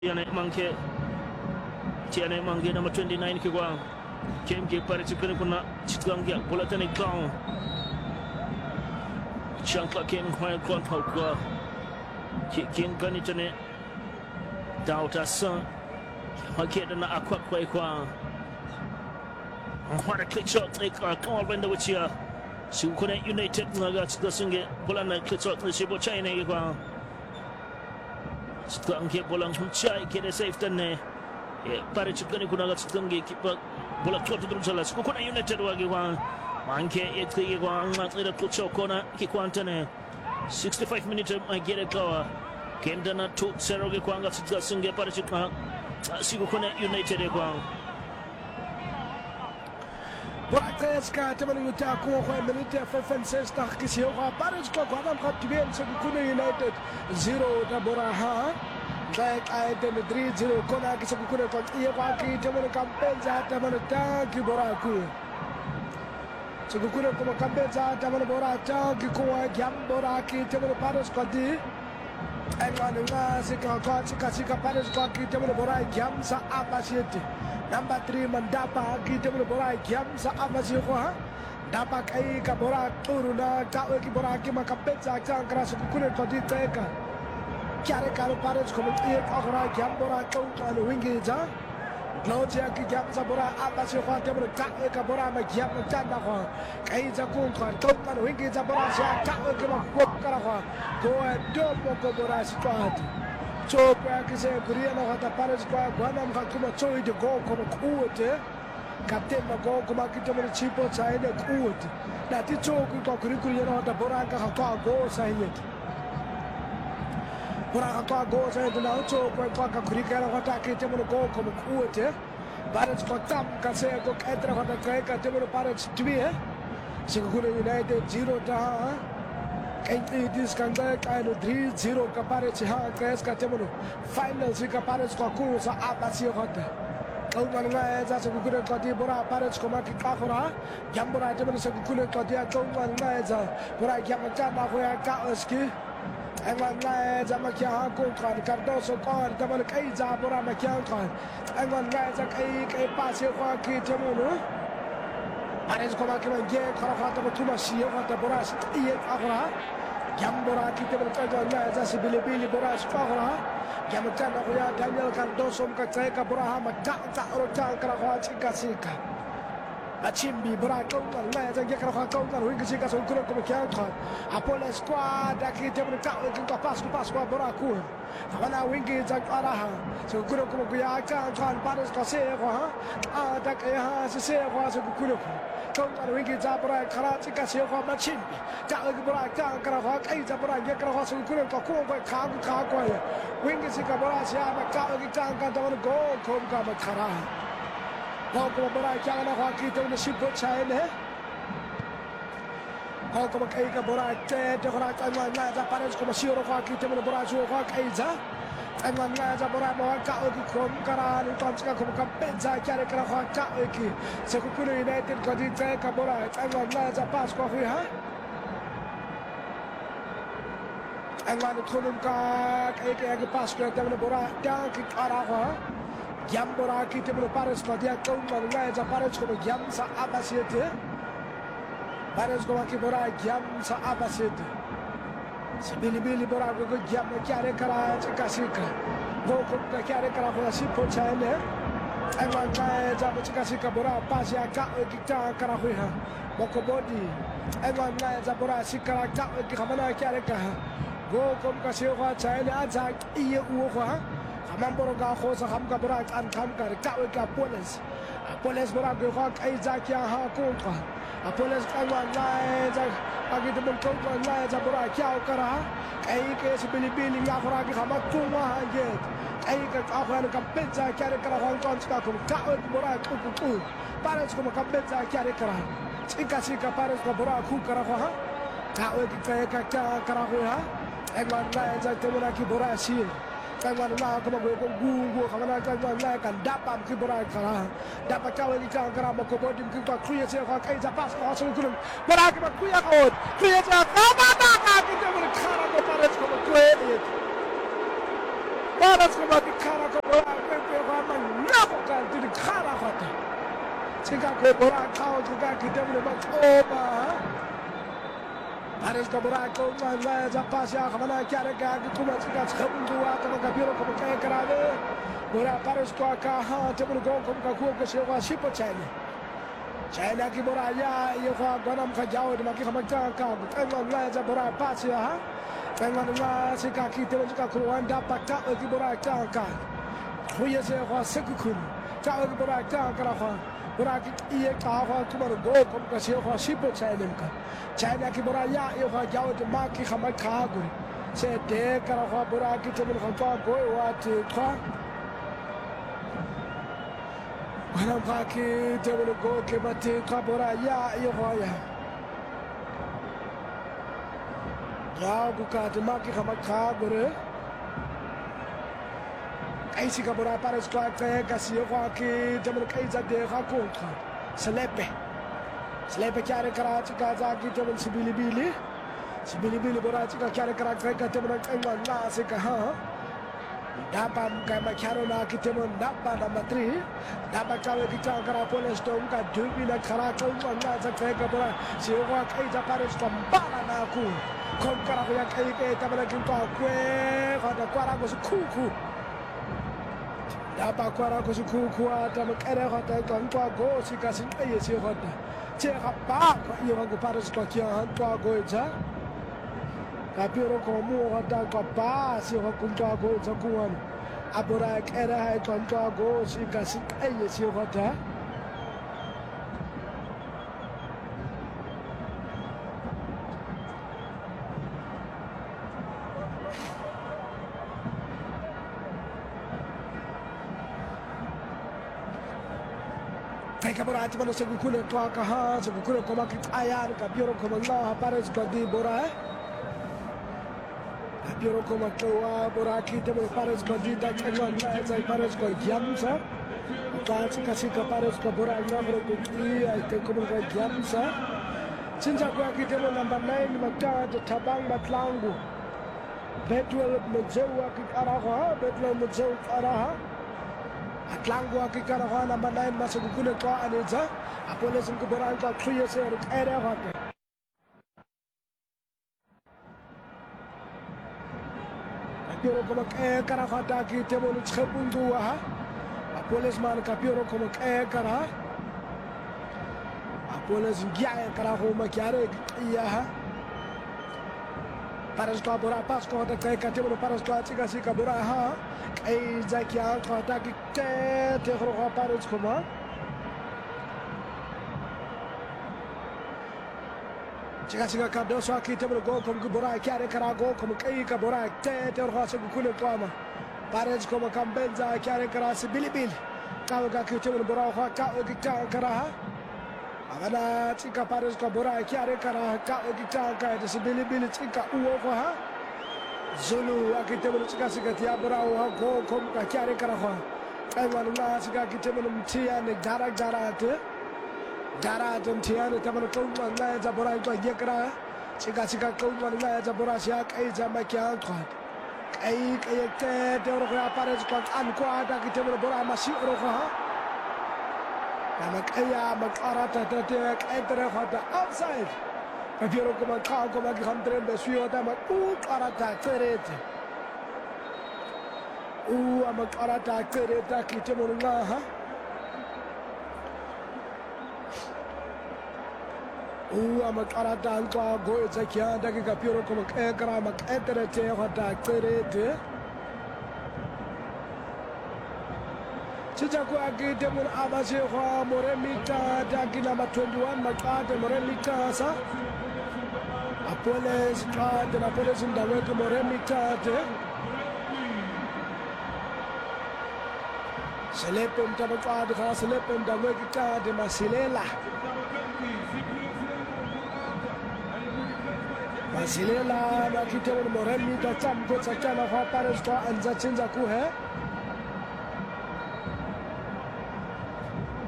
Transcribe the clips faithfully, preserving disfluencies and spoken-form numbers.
Tiana Manke, Tiana Manke number twenty-nine Kigwa, Kim K Parichukuna, Chitlangia, Polatanic Town, Chankla Kim High Conpokwa, Kim Kanitane, Dauta Son, Haketana Aquaquakwa. What a click shot, take a call window with you. She couldn't United Nagas Gasunge, Polana click shot, the Shibo China. Skanke bolang chai kede safe tane e pare chukani kuna ga skange kipa bola chotu drusala skukuna United wagi wa manke etri wa matrida kucho kona kikwantane sixty-five minutes I get it kawa kendana to seroge kwanga skange pare chukana sikukuna United kwa Brateska temani utako kwa minute fifty-six takisio kwa Paris kwa kwa nam katibien sikukuna United zero tabora ha Like I did the three zero kona kisukuna kwa iya kwa ki temani kampenza temani tanki boraku sikukuna kwa kampenza temani borata kikuwa gyambora ki temani Paris kwa di England nga sika kwa sika sika Paris kwa ki temani borai gyamsa apasieti Number three mandapa kita boleh borai kiam sa amasi ko ha dapat ai ka borak turuna ka ki borak ki makapet sa sang keras kukune to di teka kyare karo pares ko ek agra kiam borak ko alu wingi ja gloja ki kiam sa borak amasi ko te boleh ka ka borak ma kiam ta na ko kai ja ko ko to alu wingi ja borak sa ka ki ma ko kara ko ko do mo ko borak si to So kwa kise kuria na hata Paris kwa gwana mkakuma choi de go como kuote kapten ma go kuma kito mo chipo chaine kuote na ti cho kwa kurikuri na hata boranga kwa go sahiye boranga kwa go sahiye na cho kwa kwa kurikuri na hata kito mo go como kuote Paris kwa tam kase go etra hata kwa kito mo Paris tibie sikukuna United zero ta Kaya this kanda kaya three zero kapare chiha kaya skatemono final si kapare skaku sa abasi hote kau mana eza sekukune kati bora kapare skoma kikakora jambora temono sekukune kati kau mana eza bora kiamata na hoya kaoski England eza makia kontra Cardoso kon temono kaya eza bora makia kon England eza kaya kaya pasi kwa kitemono Paris koma kima nge kora fata mutuma siyo fata boras iye akora Gambora kita berkata za sibili-bili boras akora Gamutana kuya Daniel Cardoso mkateka boraha matata rota kara kwa chika sika Achimbi bora konga na za ngekara kwa konga wingi sika so kuna kuma kyanka Apollo squad akite berkata kinga pas pas kwa bora ku Kawana wingi za araha so kuna kuma kuya kan kan Paris ka se ha ada kaya se se kwa so kuna Kau wingi zabra Karachi kasih kau macam ni, tak lagi berak tak kerana kau zabra dia kerana kau sungguh kau kau kau kau kau kau ya, wingi si kau berak siapa kau lagi tak kau tahu go kau kau berkerah, kau kau berak jangan kau kita ni sibuk cahaya ni, kau kau kau kau berak cahaya kau nak kau nak nak Paris kau masih orang kau kita ni berak jauh kau kau jah. England nga za bora mo ka o kom kara ni tom ska kom ka penza kare kara kha ka o ki se ku kuno United ko di te ka bora England nga za pas ko ha England khulum ka ke ke ke pas ko te bora ta ki kara kha jam bora ki te Paris ko dia ko nga za Paris ko jam sa abasiete Paris ko ki bora jam sa abasiete Sebili-bili bora ko jam kare kara chikasika go ko kare kara ko si po chane England ka za chikasika bora pasi aka kita kara ko ha moko body England ka za bora sikara ka ki khamana kare ka go ko ka si ko chane aza iye u ko ha khamam bora ga ko sa kham ka bora an kham ka ka ka police police bora go ko ai za kya ha ko ka police England ka za Pagi tu mungkin kau nak jadi orang kau kara, kaya ke sebili-bili yang orang kita mahu aje, kaya ke orang kita pizza kaya kara Hong Kong sekarang kau orang kau kau, Paris kau makan pizza kaya kara, sika-sika Paris kau orang kau kara kau, kau kita kaya kara kau ha, England nak jadi orang kita orang sih. England nak kau mahu gunggu, kau nak England nak kan dapat kita orang kara, dapat kau ini kau kara mahu kau di kita create kau kaya pas kau asal kulung, orang kita kuya kau, create kau mana kau kita orang kara kau Paris kau create. Pirates go back kara go bora ke go ma na go ka ti kara khata chika go bora khao juga ki tebule ba oba Pirates go bora ko ma la ja pasya khamana kyare ka ki kuma chika khabundu wa ka ka biro ko ka kara de bora Pirates ko ka ha tebule go ko ka ko ko se wa shipo chane China ki bora ya yo ko gonam ka jawo de ma ki khama ka ka ka la ja bora pasya ha Pengan la sika ki te ka Rwanda paka ki bora ka ka Huye se wa sekukun ka ki bora ka ka ra bora ki ie ka wa tu mar go ko ka se wa shipo China ka China ki bora ya yo wa jawo de ma ki khama ka gu se de ka ra bora ki te mun ka go wa te ka Wana ka ki te mun go ke ba te ka bora ya yo wa ya Ya buka de maki khama kha gore Kaisi ka bora Pirates ko ka ka si ko ki jamur kai za de kha ko kha slepe slepe kyare kara chi ka za ki jamur sibili bili sibili bili bora chi ka kyare kara ka ka jamur kai ma na se ka ha Dapa ka ma kyaro na ki jamur dapa na matri dapa ka ki cha kara pole stone ka dubi na kara ko ma na za ka ka bora si ko kai za Pirates ko bala na ku Kon kara ko ya kai ke tabara kin pa kwe khada kwara ko su kuku Dapa kwara ko su kuku ata mo kere khada kon kwa go si ka sin aye si khada che ga pa ko yo go Pirates ko kia han kwa go ja ka piro ko mu khada ko pa si ko kun kwa go ja kuan abura kere ha kon kwa go si ka sin aye si khada Ka bora ati bana segu kule to ka ha segu kule ko ma ki ayar ka biro ko ma Pirates ko di bora ka biro ko ma ko wa bora ki te Pirates ko di da ka ko na za Pirates ko gyamsa ka chi ka si ka Pirates ko bora na bro ko ki ai te ko ko gyamsa sinja ko ki te number nine ma ta de tabang matlangu betwel mjewa ki araha betwel mjewa araha Atlangu ki kara na manai masu kule kwa aneza apole sinku bora kwa kriye se ere hote Kapiro como ke kara hata ki temo ni chebundu wa apole man kapiro como ke kara apole zingia kara ho makiare iya ha Pirates ko bora pas ko ta kai ka temo Pirates ko chika sika bora ha Ai zakia ko ta ki te te ro ko Pirates ko ma Chika chika ka do so ki te go ko bora kyare kara go ko kai ka bora te te ro so ku le ko ma Pirates ko ma kambenza kyare kara si bilibil ka ga ki te bora ko ka ki ka kara ha Agana chika Pirates ko bora kyare kara ka ki ka ka si bilibil chika uo ko ha Zulu akitebele chika sika tia brao ha go kom ka kyare kara kha kaiwan na sika kitebele mtia ne dara dara te dara tum tia ne tamana kom na ja bora ko yekra chika sika kom na ja bora sia kai ja ma kya kha kai kai te te ro ka Pirates ko an ko ata kitebele bora ma si ro kha kama kaya ma karata te te kai tere kha outside Kapiro ko man ka ko ma ki khamtre be suyo ta ma u karata terete u ama karata terete ki te mo nga ha u ama karata ko go zakia da ki kapiro ko ma ka kara ma ka terete ho ta terete Chicha ko agi te mo abase ho moremita da ki na ma twenty-one ma ka te moremita sa Apoles kade na Apoles ndaweke moremi kade Selepe mtabakade kha selepe ndaweke kade masilela Masilela na kitelo moremi ka tamko tsakana kha Pirates ko anza chenza ku he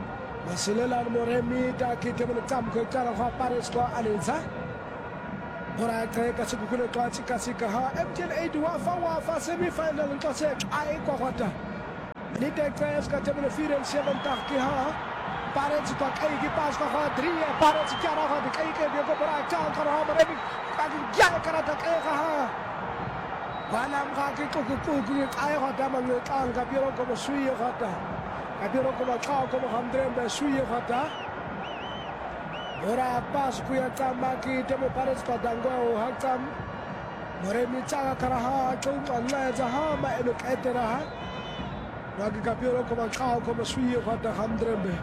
Masilela moremi ta kitelo tamko tsakana kha Pirates ko anza Bora ka se kukule kwa tsika sika ha M T N eight wa fa wa fa semi final nka se ai kwa kwata ni te kres ka temene firen seven tak ki ha Pirates kwa kai ki pas kwa ha three Pirates kya ra ha de kai ke ko bora cha ka ha mare bi ka ki kya kara ta kai ka ha wala mga ki ko ko ko ki ai ha da man ka ka biro ko mo sui ha ta ka biro ko ma ka ko mo hamdre be sui ha ta ora pas ku ya tama ki temo Pirates kwa dango ha tam mare mi cha kara ha ko ma za ha ma eno etera ha Lagi kapiro ko man ka ko mo sui ha ta hamdre be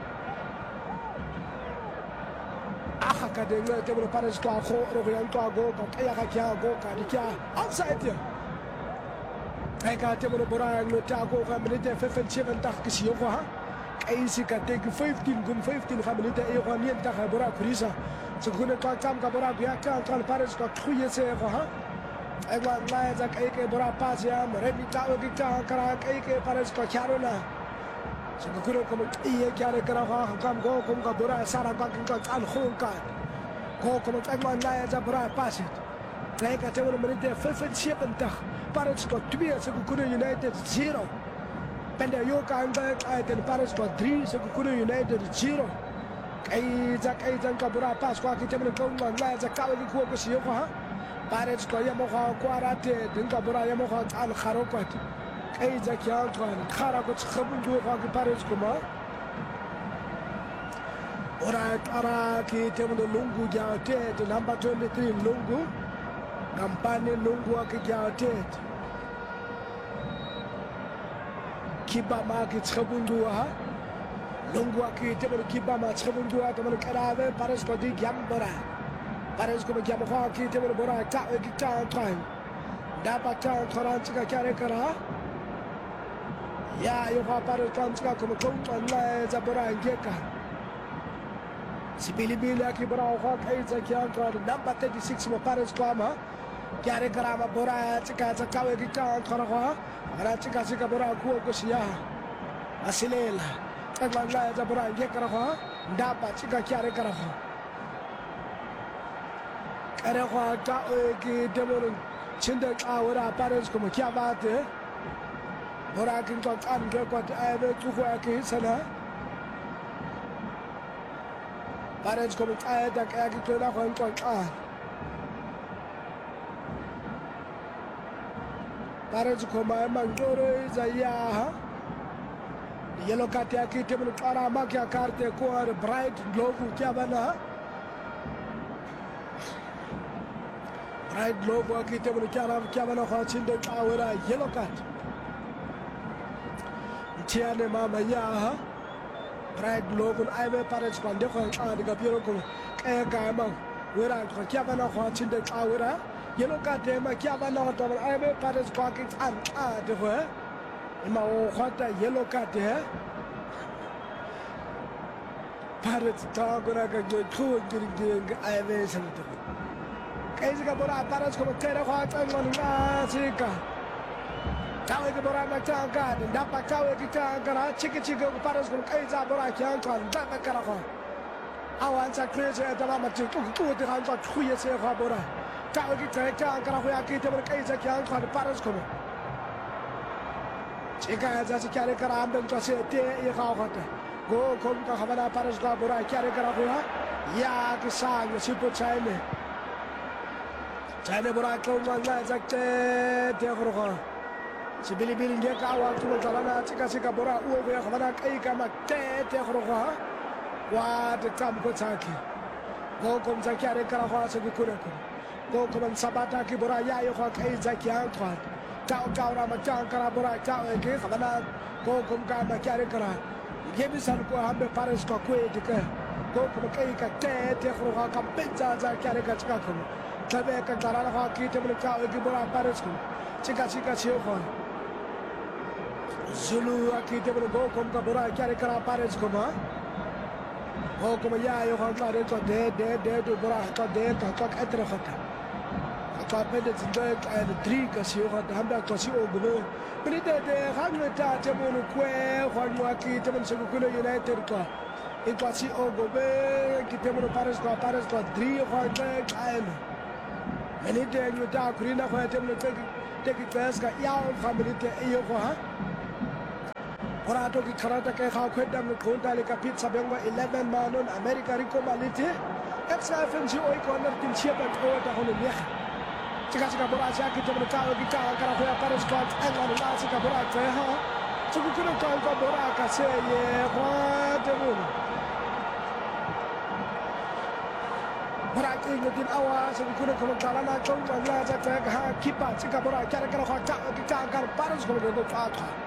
Aka ka de ngwe temo Pirates kwa ko ro yan kwa go ka kaya ka kya go ka di kya outside ya Ai ka temo bora ngwe ta go ka minute fifty-seven tak ki si ko ha Ai si ka te fifteen gum fifteen ka minute e ko ni ta ka bora kurisa so gune ka tam ka bora ya ka ka Pirates ka khuye se ko ha Ai wa na za kai ke bora pas ya mare mi ta o ki ta kara kai ke Pirates ka kharona so gune ko mo iye kyare kara ha kam go kum ka bora sara ka ka kan khon ka ko ko mo ta ma na za bora pas Ai ka temo minute fifty-seven tak Pirates ka two so gune United zero Pende yo ka anga ay ten Pirates kwa three so Kukunu United zero Kai za kai za ka bura pas kwa ki temene ko ma na za ka ki ko ko siyo ha Pirates kwa yamo ha kwa rate den ka bura yamo ha al kharo kwa kai za kya kwa khara ko tshabun do ha ki Pirates ko ma ora ara ki temene lungu ja te to number twenty-three lungu kampani lungu ki ja te Kiba ma ki tshabundu ha Lungu ki tebel kiba ma tshabundu ha tebel karave Pirates ko di gambora Pirates ko gyam ha ki tebel bora ta ki ta tran da ba ta tran tsika kare kara ya yo ha Pirates kan tsika ko ko na za bora ngeka sibili bila ki bora ha kai za kya ka number thirty-six mo Pirates ko ma kare kara ma bora tsika za ka ki ta tran ha Ara chika chika bora kuo ko siya asilela tagla la za bora ye kara ha ndaba chika kyare kara ha kare ha ta o ki demoro chinda awara Pirates ko kya baat hai bora kin ko kan ke ko ave tu ko ki sana Pirates ko ay da kaya ki to da ko ko ka Pirates ko ma mangoro za ya yellow card ya ki tebul para ma kya karte ko ar bright logo kya bana bright logo ki tebul kya ram kya bana ko chinde awara yellow card tiane mama ya bright logo ai be Pirates ko de ko ka de kapiro ko e ga ma wera ko kya bana ko chinde awara Yellow card ma kya bana to ai be Pirates ko ki an a de ho ima o khata yellow card hai Pirates ta gora ka jo khu gir gir ai be san to kai ka bora Pirates ko tere ko ta ngon na sika tawe ke bora ma ta ga da pa tawe ki ta ga chiki chiki ko Pirates ko kai za bora kyan kan da ka kara ko awan sa crazy da ma ti ko ko de han ko khu ye se ko bora Tahu kita kan kalau aku yakin dia berkaitan dengan kalau Pirates kau. Jika ada sekian kerana ambil kuasa dia ia kau kata. Go kau kau kawan Pirates kau berai kian kerana aku ya. Ya kisah sibuk saya ni. Saya berai kau mana sakte dia kau. Sebili-bili dia kau waktu berjalan jika jika berai uang dia kawan kai kamak dia dia kau. Wah tetap kau sakit. Go kau sakit kerana kau sebab kau kau. Go koman sabata ki bora ya yo ko kai za ki an kwat tao tao ra ma chang kara bora tao e ki khamana go kom ka ma kyare kara ye bi san ko hambe Pirates ko ko e ka go kom kai ka te te khro ka kam pe za za kyare ka chka ko tabe ka dara ha ki te bula tao e ki bora Pirates ko chika chika chio ko Zulu aki te bula go kom ka bora kyare kara Pirates ko ma go kom ya yo ko ka re to de de de do bora ka de ka ka etre khata Pende tindek ay three kasi yo kat hamba kasi o gulo. Pinite de hangwe ta temo no kwe Juan Waki temo se Kukunu United ko. In kasi o gobe ki temo no Pirates ko Pirates ko three Juan de ay. Menite nyu ta kurina kwa temno teki teki peska ya familite iyo kwa ora to ki karata ke kha khweda mu khonta le ka pizza bengwa eleven manon America riko malite X F M G oi corner tin chia ba ko ta hono ne chika chika bora cha ki temno ta ki ka kara kwa para squad anga na chika bora kwa ha chuku kuno ka ko bora ka se ye kwa temno bora ki ngitin awa chuku kuno ko kala na chong ba la cha ka ha kipa chika bora kara kara kwa ta ki ka kara para squad do fa